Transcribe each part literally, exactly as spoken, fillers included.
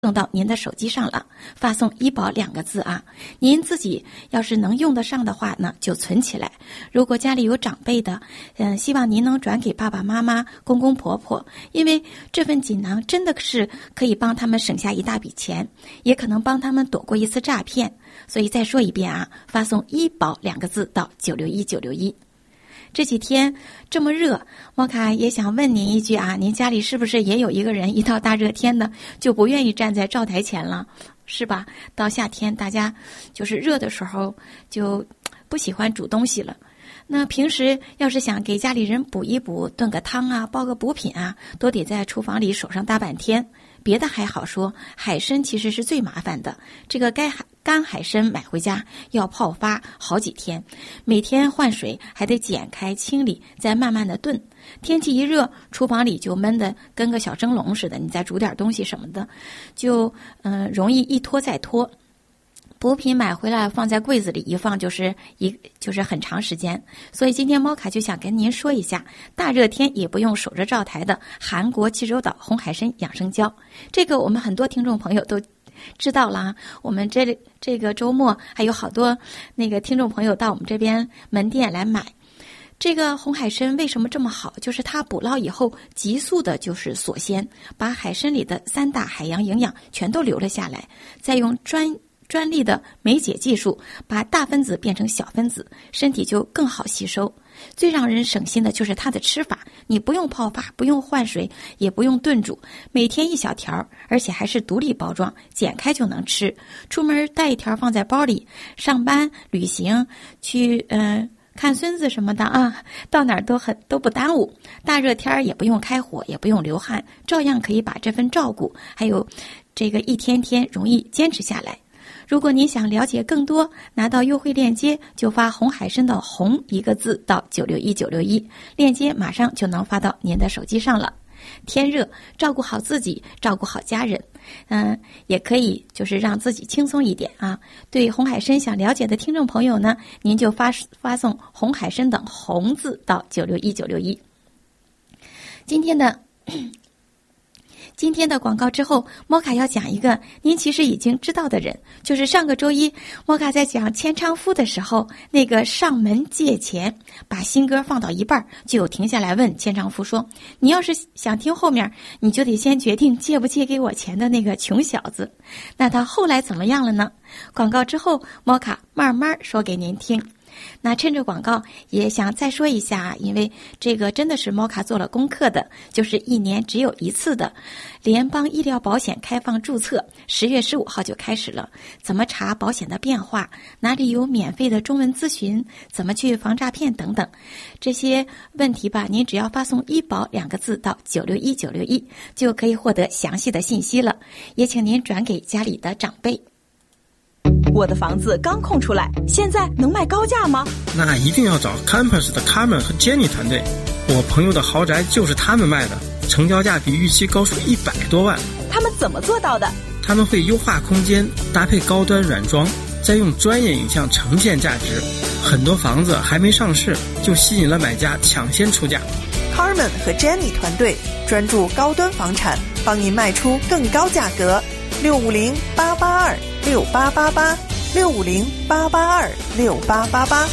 送到您的手机上了，发送医保两个字啊。您自己要是能用得上的话呢，就存起来。如果家里有长辈的，嗯，希望您能转给爸爸妈妈、公公婆婆，因为这份锦囊真的是可以帮他们省下一大笔钱，也可能帮他们躲过一次诈骗。所以再说一遍啊，发送医保两个字到九六一九六一。这几天这么热，莫卡也想问您一句啊，您家里是不是也有一个人一到大热天的就不愿意站在灶台前了，是吧？到夏天大家就是热的时候就不喜欢煮东西了。那平时要是想给家里人补一补，炖个汤啊，煲个补品啊，都得在厨房里守上大半天。别的还好说，海参其实是最麻烦的。这个干海干海参买回家要泡发好几天，每天换水，还得剪开清理，再慢慢的炖。天气一热，厨房里就闷得跟个小蒸笼似的，你再煮点东西什么的，就嗯、呃、容易一拖再拖。补品买回来放在柜子里一放就是一就是很长时间，所以今天猫卡就想跟您说一下，大热天也不用守着灶台的韩国济州岛红海参养生胶。这个我们很多听众朋友都知道了，我们这这个周末还有好多那个听众朋友到我们这边门店来买。这个红海参为什么这么好？就是它捕捞以后急速的就是锁鲜，把海参里的三大海洋营养全都留了下来，再用专专利的酶解技术把大分子变成小分子，身体就更好吸收。最让人省心的就是它的吃法，你不用泡发，不用换水，也不用炖煮，每天一小条，而且还是独立包装，剪开就能吃。出门带一条放在包里，上班旅行去呃看孙子什么的啊，到哪儿都很都不耽误。大热天也不用开火，也不用流汗，照样可以把这份照顾还有这个一天天容易坚持下来。如果您想了解更多，拿到优惠链接就发红海参的红一个字到九六一九六一，链接马上就能发到您的手机上了。天热，照顾好自己，照顾好家人，嗯，也可以就是让自己轻松一点啊。对红海参想了解的听众朋友呢，您就发发送红海参等红字到九六一九六一。今天的今天的广告之后，莫卡要讲一个您其实已经知道的人，就是上个周一莫卡在讲千昌夫的时候，那个上门借钱，把新歌放到一半就有停下来问千昌夫说，你要是想听后面，你就得先决定借不借给我钱的那个穷小子。那他后来怎么样了呢？广告之后莫卡慢慢说给您听。那趁着广告也想再说一下，因为这个真的是猫卡做了功课的，就是一年只有一次的联邦医疗保险开放注册，十月十五号就开始了。怎么查保险的变化，哪里有免费的中文咨询，怎么去防诈骗等等这些问题吧，您只要发送医保两个字到九六一九六一就可以获得详细的信息了，也请您转给家里的长辈。 我的房子刚空出来，现在能卖高价吗？ 那一定要找 Campus 的 Carmen 和 Jenny 团队，我朋友的豪宅就是他们卖的，成交价比预期高出一百多万。 他们怎么做到的？ 他们会优化空间，搭配高端软装，再用专业影像呈现价值。很多房子还没上市，就吸引了买家抢先出价。 Carmen 和 Jenny 团队专注高端房产，帮您卖出更高价格。六五零八八二六八八八，六五零八八二六八八八。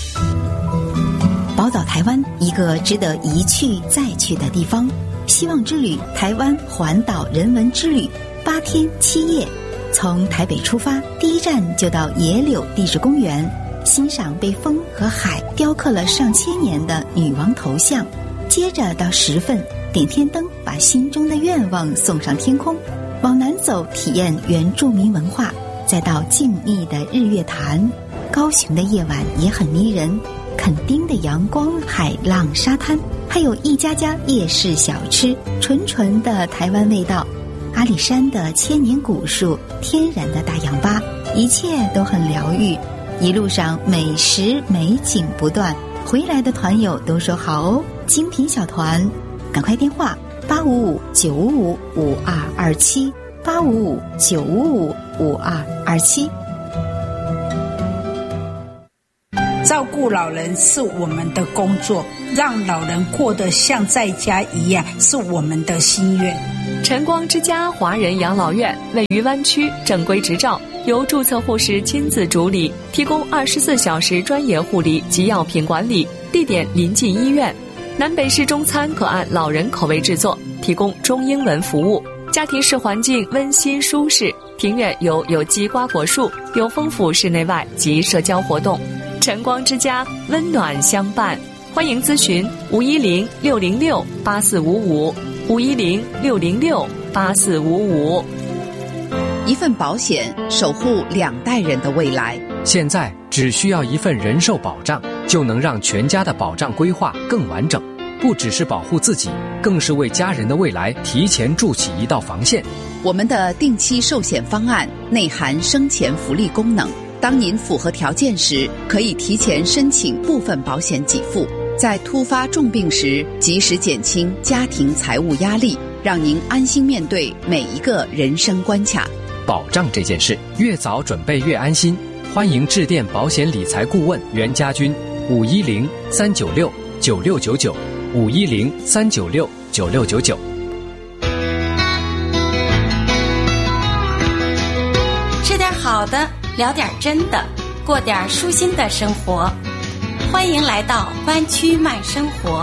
宝岛台湾，一个值得一去再去的地方。希望之旅台湾环岛人文之旅，八天七夜，从台北出发，第一站就到野柳地质公园，欣赏被风和海雕刻了上千年的女王头像。接着到十份，点天灯，把心中的愿望送上天空。往南走，体验原住民文化，再到静谧的日月潭。高雄的夜晚也很迷人，垦丁的阳光、海浪、沙滩，还有一家家夜市小吃，纯纯的台湾味道。阿里山的千年古树，天然的大氧吧，一切都很疗愈。一路上美食美景不断，回来的团友都说好哦。精品小团，赶快电话八五五九五五五二二七，八五五九五五五二二七。 照顾老人是我们的工作，让老人过得像在家一样是我们的心愿。 晨光之家华人养老院位于湾区，正规执照，由注册护士亲自主理，提供二十四小时专业护理及药品管理，地点临近医院。南北式中餐可按老人口味制作，提供中英文服务。家庭式环境温馨舒适，庭院有有机瓜果树，有丰富室内外及社交活动。晨光之家，温暖相伴。欢迎咨询五一零六零六八四五五，五一零六零六八四五五。 一份保险，守护两代人的未来。 现在只需要一份人寿保障，就能让全家的保障规划更完整。不只是保护自己，更是为家人的未来提前筑起一道防线。 我们的定期寿险方案内含生前福利功能，当您符合条件时，可以提前申请部分保险给付，在突发重病时及时减轻家庭财务压力，让您安心面对每一个人生关卡。 保障这件事，越早准备越安心。欢迎致电保险理财顾问袁家军，五一零三九六九六九九。五一零三九六九六九九。 吃点好的，聊点真的，过点舒心的生活。欢迎来到湾区慢生活。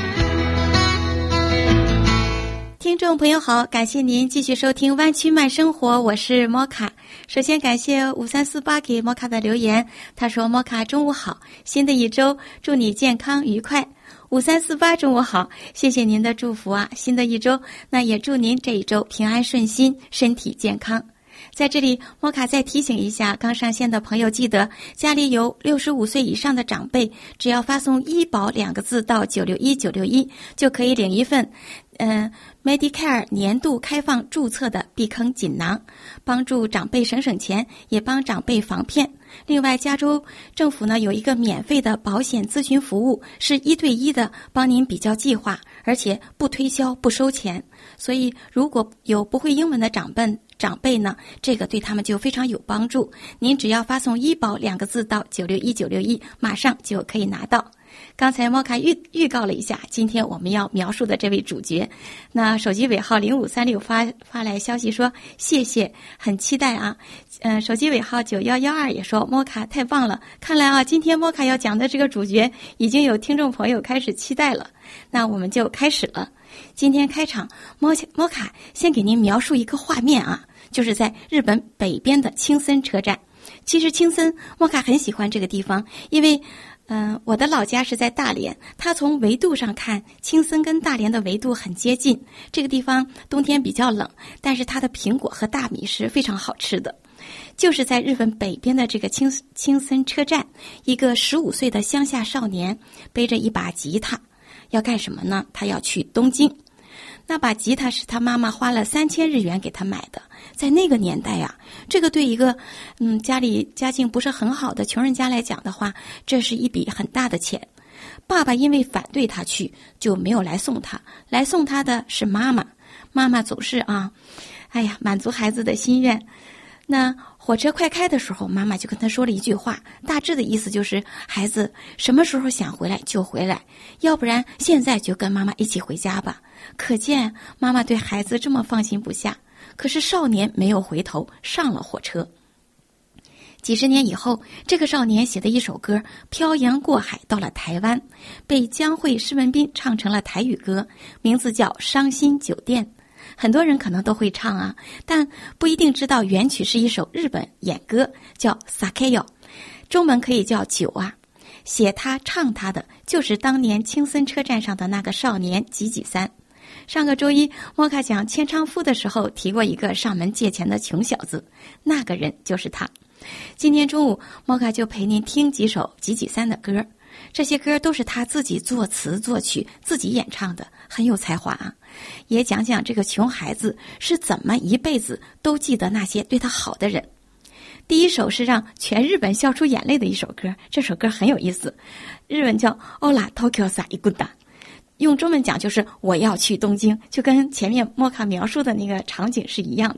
听众朋友好，感谢您继续收听湾区慢生活，我是摩卡。首先感谢五三四八给摩卡的留言，他说摩卡中午好，新的一周祝你健康愉快。五三四八中午好，谢谢您的祝福啊！新的一周，那也祝您这一周平安顺心，身体健康。在这里，摩卡再提醒一下刚上线的朋友，记得家里有六十五岁以上的长辈，只要发送医保两个字到九六一九六一，就可以领一份嗯、呃、Medicare 年度开放注册的避坑锦囊，帮助长辈省省钱，也帮长辈防骗。另外，加州政府呢有一个免费的保险咨询服务，是一对一的帮您比较计划，而且不推销不收钱。所以如果有不会英文的长辈长辈呢，这个对他们就非常有帮助。您只要发送医保两个字到九六一九六一，马上就可以拿到。刚才摩卡预预告了一下今天我们要描述的这位主角，那手机尾号零五三六发发来消息说谢谢，很期待啊。嗯、呃，手机尾号九一一二也说摩卡太棒了，看来啊今天摩卡要讲的这个主角已经有听众朋友开始期待了。那我们就开始了。今天开场，摩摩卡先给您描述一个画面啊，就是在日本北边的青森车站。其实青森摩卡很喜欢这个地方，因为嗯、呃，我的老家是在大连，它从纬度上看，青森跟大连的纬度很接近。这个地方冬天比较冷，但是它的苹果和大米是非常好吃的。就是在日本北边的这个青青森车站，一个十五岁的乡下少年背着一把吉他，要干什么呢？他要去东京。那把吉他是他妈妈花了三千日元给他买的，在那个年代呀、啊，这个对一个嗯家里家境不是很好的穷人家来讲的话，这是一笔很大的钱。爸爸因为反对他去，就没有来送他，来送他的是妈妈。妈妈总是啊，哎呀，满足孩子的心愿。那火车快开的时候，妈妈就跟他说了一句话，大致的意思就是孩子什么时候想回来就回来，要不然现在就跟妈妈一起回家吧。可见妈妈对孩子这么放心不下。可是少年没有回头，上了火车。几十年以后，这个少年写的一首歌漂洋过海到了台湾，被江蕙、施文彬唱成了台语歌，名字叫《伤心酒店》。很多人可能都会唱啊，但不一定知道原曲是一首日本演歌，叫 Sakeyo， 中文可以叫酒啊。写他唱他的就是当年青森车站上的那个少年吉吉三。上个周一摩卡讲千昌夫的时候提过一个上门借钱的穷小子，那个人就是他。今天中午摩卡就陪您听几首吉吉三的歌，这些歌都是他自己作词作曲自己演唱的，很有才华啊。也讲讲这个穷孩子是怎么一辈子都记得那些对他好的人。第一首是让全日本笑出眼泪的一首歌，这首歌很有意思，日文叫 Ola Tokyo sa ikuda， 用中文讲就是我要去东京，就跟前面摩卡描述的那个场景是一样的。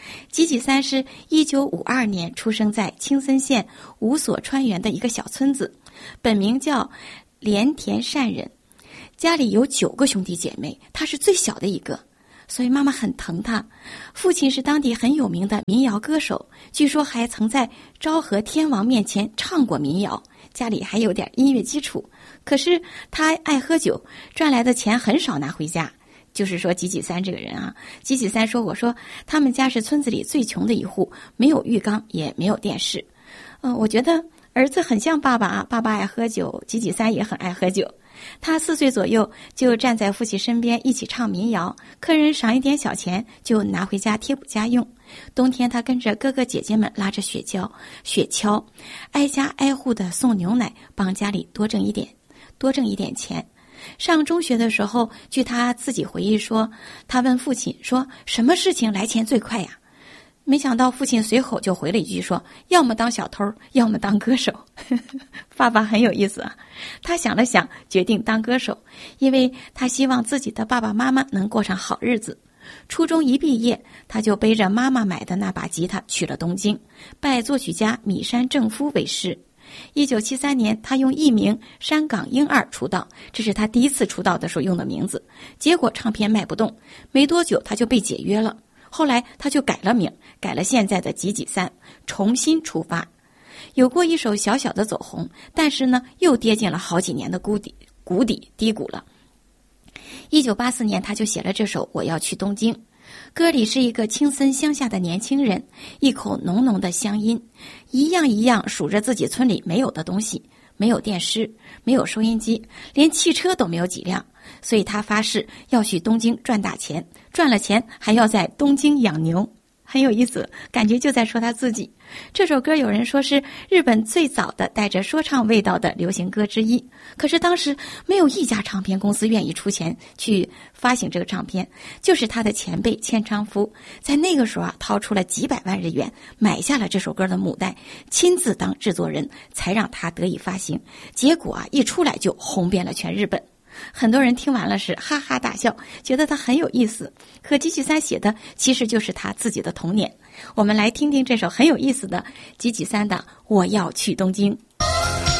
吉吉三是一九五二年出生在青森县五所川原的一个小村子，本名叫连田善人，家里有九个兄弟姐妹，他是最小的一个，所以妈妈很疼他。父亲是当地很有名的民谣歌手，据说还曾在昭和天王面前唱过民谣，家里还有点音乐基础。可是他爱喝酒，赚来的钱很少拿回家。就是说吉吉三这个人啊，吉吉三说，我说他们家是村子里最穷的一户，没有浴缸也没有电视。嗯、呃，我觉得儿子很像爸爸啊，爸爸爱喝酒，吉吉三也很爱喝酒。他四岁左右就站在父亲身边一起唱民谣，客人赏一点小钱就拿回家贴补家用。冬天他跟着哥哥姐姐们拉着雪橇雪橇挨家挨户的送牛奶，帮家里多挣一点多挣一点钱。上中学的时候，据他自己回忆说，他问父亲说什么事情来钱最快呀？没想到父亲随口就回了一句说，要么当小偷，要么当歌手。爸爸很有意思啊，他想了想，决定当歌手，因为他希望自己的爸爸妈妈能过上好日子。初中一毕业，他就背着妈妈买的那把吉他去了东京，拜作曲家米山正夫为师。一九七三年，他用艺名山岗英二出道，这是他第一次出道的时候用的名字。结果唱片卖不动，没多久他就被解约了。后来他就改了名，改了现在的吉吉三，重新出发。有过一首小小的走红，但是呢，又跌进了好几年的谷底，谷底低谷了。一九八四年，他就写了这首《我要去东京》。歌里是一个青森乡下的年轻人，一口浓浓的乡音，一样一样数着自己村里没有的东西，没有电视，没有收音机，连汽车都没有几辆。所以他发誓要去东京赚大钱，赚了钱还要在东京养牛。很有意思，感觉就在说他自己。这首歌有人说是日本最早的带着说唱味道的流行歌之一，可是当时没有一家唱片公司愿意出钱去发行这个唱片，就是他的前辈千昌夫在那个时候啊，掏出了几百万日元买下了这首歌的母带，亲自当制作人，才让他得以发行。结果啊，一出来就红遍了全日本。很多人听完了是哈哈大笑，觉得他很有意思。可吉吉三写的其实就是他自己的童年。我们来听听这首很有意思的吉吉三的《我要去东京》。